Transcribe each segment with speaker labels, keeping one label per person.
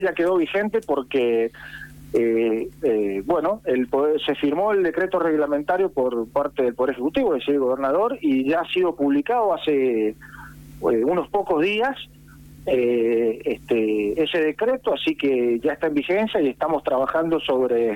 Speaker 1: ya quedó vigente porque se firmó el decreto reglamentario por parte del Poder Ejecutivo, es decir, el gobernador, y ya ha sido publicado hace unos pocos días ese decreto, así que ya está en vigencia y estamos trabajando sobre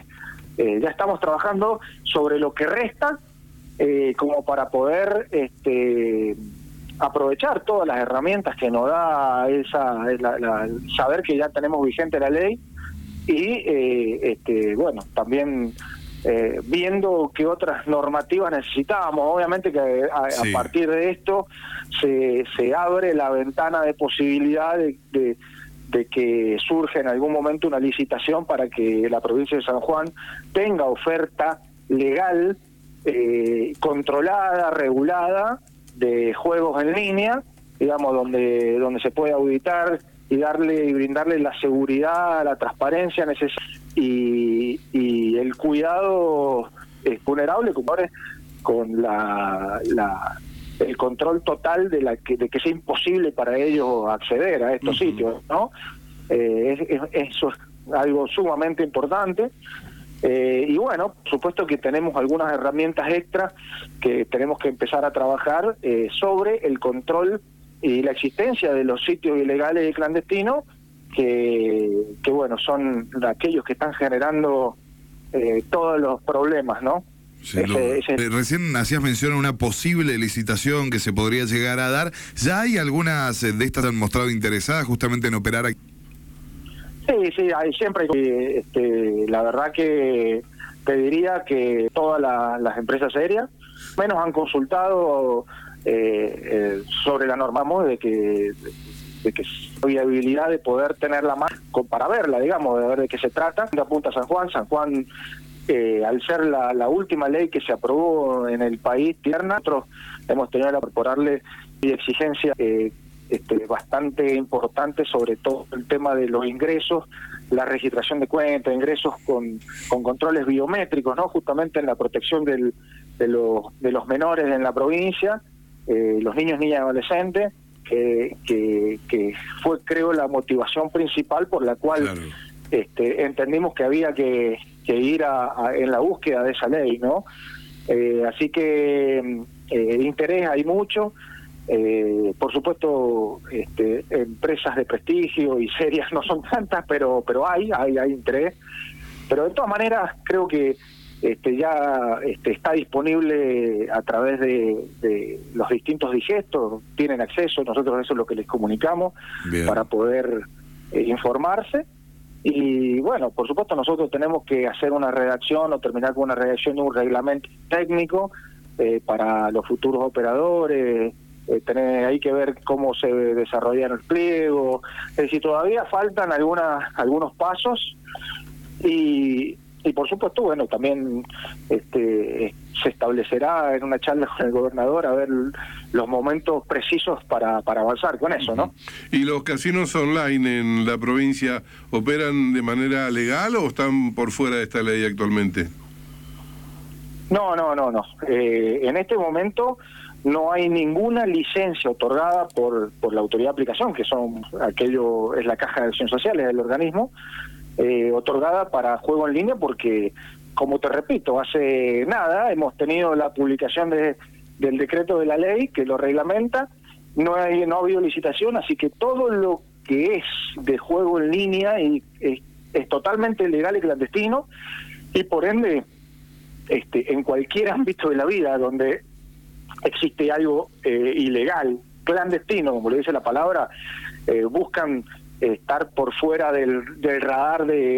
Speaker 1: lo que resta, como para poder aprovechar todas las herramientas que nos da saber que ya tenemos vigente la ley y también viendo qué otras normativas necesitábamos. Obviamente que a partir de esto se abre la ventana de posibilidad de que surja en algún momento una licitación para que la provincia de San Juan tenga oferta legal, controlada, regulada, de juegos en línea, digamos, donde se puede auditar y brindarle la seguridad, la transparencia necesaria y el cuidado vulnerable con el control total de que sea imposible para ellos acceder a estos sitios, ¿no? Eso es algo sumamente importante. Y bueno, por supuesto que tenemos algunas herramientas extras que tenemos que empezar a trabajar sobre el control y la existencia de los sitios ilegales y clandestinos que son aquellos que están generando todos los problemas, ¿no?
Speaker 2: Recién hacías mención a una posible licitación que se podría llegar a dar. ¿Ya hay algunas de estas que han mostrado interesadas justamente en operar aquí?
Speaker 1: Sí, siempre la verdad que te diría que todas las empresas serias menos han consultado sobre la norma de que la viabilidad de poder tenerla más para verla, digamos, de ver de qué se trata. Apunta San Juan, al ser la última ley que se aprobó en el país tierna, nosotros hemos tenido que incorporarle exigencias bastante importantes, sobre todo el tema de los ingresos, la registración de cuentas, ingresos con controles biométricos, ¿no? Justamente en la protección de los menores en la provincia, los niños, niñas y adolescentes, que fue, creo, la motivación principal por la cual claro. Entendimos que había que ir en la búsqueda de esa ley, ¿no? Así que interés hay mucho. Por supuesto, empresas de prestigio y serias no son tantas, pero hay interés. Pero de todas maneras creo que ya está disponible a través de los distintos digestos, tienen acceso, nosotros eso es lo que les comunicamos. Bien. Para poder informarse. Y bueno, por supuesto nosotros tenemos que hacer una redacción o terminar con una redacción de un reglamento técnico para los futuros operadores. Hay que ver cómo se desarrollan el pliego, es decir, todavía faltan algunos pasos y por supuesto, bueno, también se establecerá en una charla con el gobernador a ver los momentos precisos para avanzar con eso, ¿no?
Speaker 3: ¿Y los casinos online en la provincia operan de manera legal o están por fuera de esta ley actualmente?
Speaker 1: No. En este momento no hay ninguna licencia otorgada por la autoridad de aplicación, que es la Caja de Acción Social, es el organismo, otorgada para juego en línea, porque, como te repito, hace nada hemos tenido la publicación del decreto de la ley que lo reglamenta, no ha habido licitación, así que todo lo que es de juego en línea es totalmente ilegal y clandestino, y por ende, en cualquier ámbito de la vida donde existe algo ilegal, clandestino, como le dice la palabra, buscan estar por fuera del radar de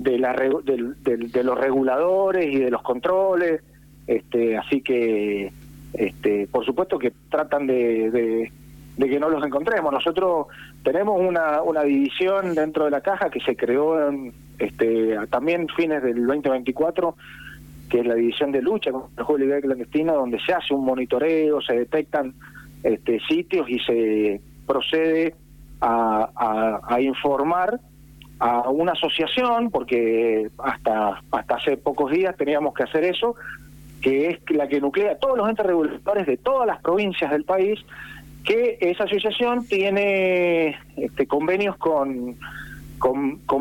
Speaker 1: los reguladores y de los controles, así que por supuesto que tratan de que no los encontremos. Nosotros tenemos una división dentro de la caja que se creó también fines del 2024, que es la división de lucha contra el juego ilegal y clandestino, donde se hace un monitoreo, se detectan sitios y se procede a informar a una asociación, porque hasta hace pocos días teníamos que hacer eso, que es la que nuclea todos los entes reguladores de todas las provincias del país, que esa asociación tiene convenios con con